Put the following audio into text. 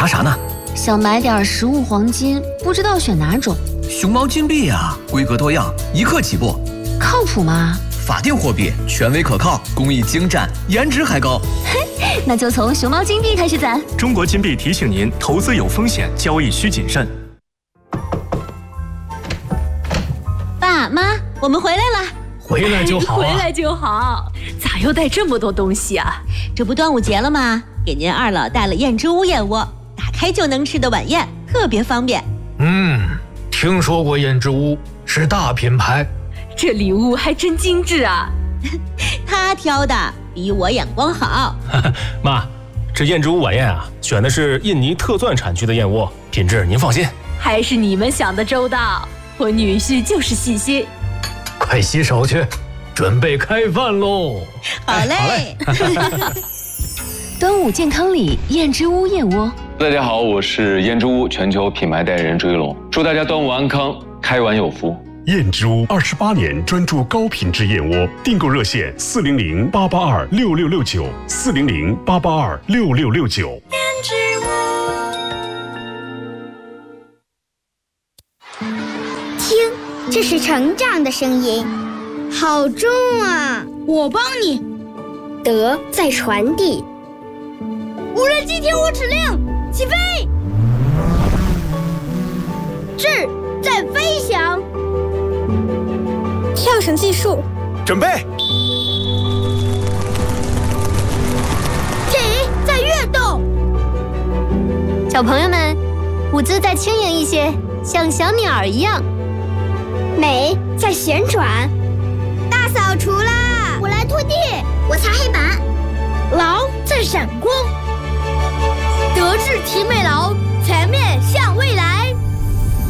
查啥呢？ 想买点实物黄金，不知道选哪种。 熊猫金币呀，规格多样，1克起步。 靠谱吗？ 法定货币，权威可靠，工艺精湛，颜值还高。 嘿，那就从熊猫金币开始攒。 中国金币提醒您：投资有风险，交易需谨慎。 爸妈，我们回来了。 回来就好啊！ 回来就好。咋又带这么多东西啊？这不端午节了吗？给您二老带了燕之屋燕窝，打开就能吃的晚宴，特别方便。 听说过燕之屋，是大品牌。 这礼物还真精致啊！他挑的比我眼光好。 妈，这燕之屋晚宴啊，选的是印尼特钻产区的燕窝，品质您放心。 还是你们想的周到，我女婿就是细心。 快洗手去，准备开饭喽！ 好嘞。 端午健康礼燕之屋燕窝。 大家好，我是燕之屋全球品牌代言人朱一龙，祝大家端午安康，开碗有福。 燕之屋28年专注高品质燕窝，订购热线400-882-6669，400-882-6669。 燕之屋。 听，这是成长的声音，好重啊！ 我帮你。 德在传递。 无人机听我指令，起飞！智在飞翔。 跳绳技术， 准备。 体在跃动。 小朋友们，舞姿再轻盈一些，像小鸟一样。 美在旋转。 大扫除啦！ 我来拖地， 我擦黑板。 狼在闪光。